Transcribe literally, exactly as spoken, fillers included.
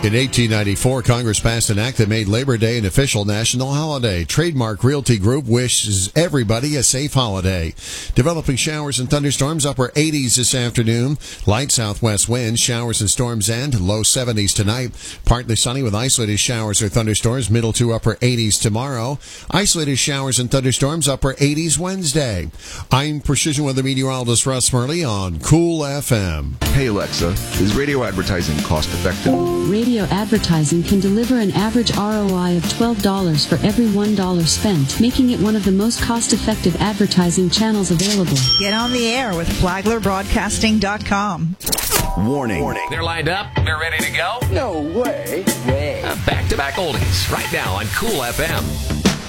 In eighteen ninety-four, Congress passed an act that made Labor Day an official national holiday. Trademark Realty Group wishes everybody a safe holiday. Developing showers and thunderstorms, upper eighties this afternoon. Light southwest winds, showers and storms, and low seventies tonight. Partly sunny with isolated showers or thunderstorms, middle to upper eighties tomorrow. Isolated showers and thunderstorms, upper eighties Wednesday. I'm Precision Weather Meteorologist Russ Murley on Cool F M. Hey Alexa, is radio advertising cost effective? Radio advertising can deliver an average R O I of twelve dollars for every one dollar spent, making it one of the most cost-effective advertising channels available. Get on the air with Flagler Broadcasting dot com. Warning. Warning. They're lined up. They're ready to go. No way. Way. Uh, back-to-back oldies right now on Cool F M.